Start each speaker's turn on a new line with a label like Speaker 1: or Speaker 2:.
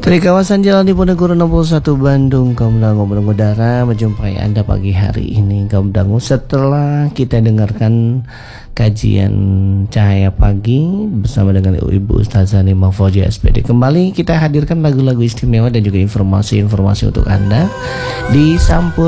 Speaker 1: Dari kawasan Jalan Diponegoro 61 Bandung, kaum dangu mengudara menjumpai Anda pagi hari ini, kaum dangu. Setelah kita dengarkan kajian Cahaya Pagi bersama dengan Ibu Ustazah Nimah Fauzia SPD, kembali kita hadirkan lagu-lagu istimewa dan juga informasi-informasi untuk Anda di Sampul